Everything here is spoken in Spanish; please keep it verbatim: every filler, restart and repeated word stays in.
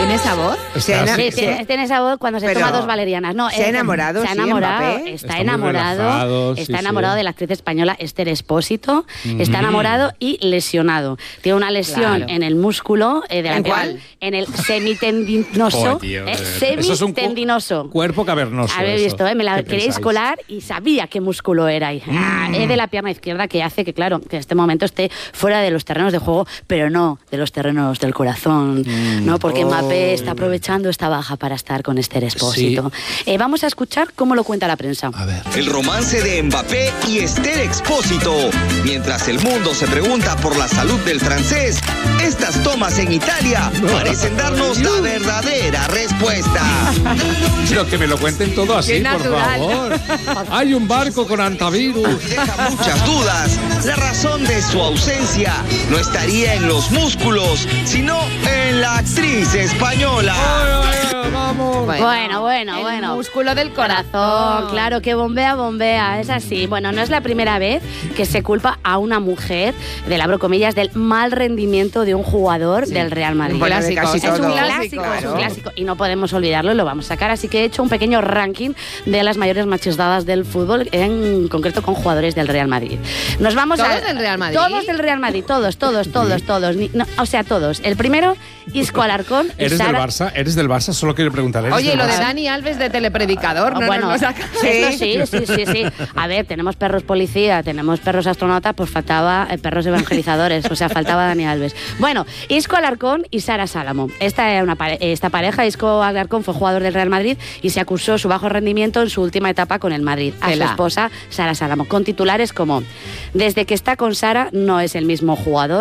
¿Tiene esa voz? Se ha, Sí, se, tiene, tiene esa voz cuando se pero toma dos valerianas. No, ¿se ha eh, enamorado, Se ha sí, enamorado, Mbappé? está, Está muy enamorado, relajado, está sí, enamorado sí. de la actriz española Esther Expósito, Mm. está enamorado y lesionado. Tiene una lesión Claro. en el músculo eh, de la ¿En pierna, cuál? en el semitendinoso. Oh, tío, eh, de verdad. Eso es un cu- semitendinoso. Cuerpo cavernoso. Habéis eso. visto, ¿eh? Me la ¿Qué queréis pensáis? colar y sabía qué músculo era. Y, ah, es de la pierna izquierda que hace que, claro, que en este momento esté fuera de los terrenos de juego, pero no de los terrenos del corazón, Mm. ¿no? Porque Oh. Mbappé está aprovechando esta baja para estar con Esther Expósito. Eh, vamos a escuchar cómo lo cuenta la prensa. A ver. El romance de Mbappé y Esther Expósito. Mientras el mundo se pregunta por la salud del francés, estas tomas en Italia parecen darnos la verdadera respuesta. Pero que me lo cuenten todo así, Qué por natural. favor. Hay un barco con antivirus. Deja muchas dudas. La razón de su ausencia no estaría en los músculos, sino en la actriz española. Vamos. Bueno, bueno, el bueno. músculo del corazón. Corazón, claro, que bombea, bombea, es así. Bueno, no es la primera vez que se culpa a una mujer, del abro comillas, del mal rendimiento de un jugador del Real Madrid. Bueno, de Clásico. casi Es Es todo. un Claro. clásico, es un Claro. clásico y no podemos olvidarlo y lo vamos a sacar. Así que he hecho un pequeño ranking de las mayores machistadas del fútbol, en concreto con jugadores del Real Madrid. Nos vamos ¿Todos a, del Real Madrid? Todos del Real Madrid, todos, todos, todos, todos. Ni- no, o sea, todos. El primero, Isco Alarcón y ¿Eres del Sara. Barça? ¿Eres del Barça? Solo quiero preguntar. ¿eres Oye, del lo de Barça? Dani Alves de telepredicador, Ah, no bueno, nos lo saca. esto sí, sí, sí, sí. A ver, tenemos perros policía, tenemos perros astronautas, pues faltaba eh, perros evangelizadores, o sea, faltaba Dani Alves. Bueno, Isco Alarcón y Sara Salamo. Esta era una pare- esta pareja, Isco Alarcón fue jugador del Real Madrid y se acusó su bajo rendimiento en su última etapa con el Madrid. A Tela. su esposa, Sara Salamo, con titulares como: desde que está con Sara no es el mismo jugador.